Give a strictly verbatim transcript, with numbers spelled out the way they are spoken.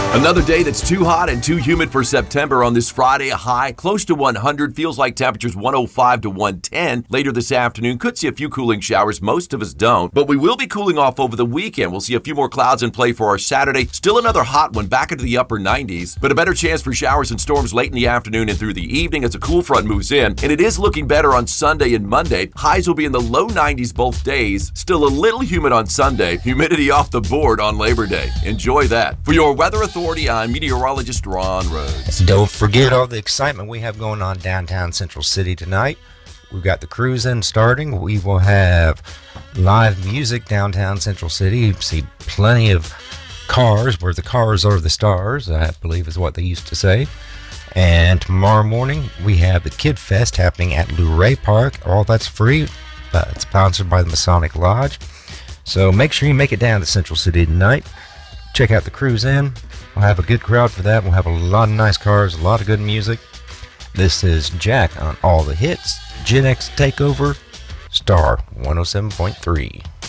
Another day that's too hot and too humid for September on this Friday. A high close to one hundred. Feels like temperatures one oh five to one ten. Later this afternoon, could see a few cooling showers. Most of us don't. But we will be cooling off over the weekend. We'll see a few more clouds in play for our Saturday. Still another hot one, back into the upper nineties. But a better chance for showers and storms late in the afternoon and through the evening as a cool front moves in. And it is looking better on Sunday and Monday. Highs will be in the low nineties both days. Still a little humid on Sunday. Humidity off the board on Labor Day. Enjoy that. For your Weather Authority, I'm meteorologist Ron Rhodes. Don't forget all the excitement we have going on downtown Central City tonight. We've got the cruise in starting. We will have live music downtown Central City. You see plenty of cars, where the cars are the stars, I believe is what they used to say. And tomorrow morning, we have the Kid Fest happening at Luray Park. All that's free, but it's sponsored by the Masonic Lodge. So make sure you make it down to Central City tonight. Check out the cruise in. We'll have a good crowd for that. We'll have a lot of nice cars, a lot of good music. This is Jack on All the Hits, Gen X Takeover, Star one oh seven point three.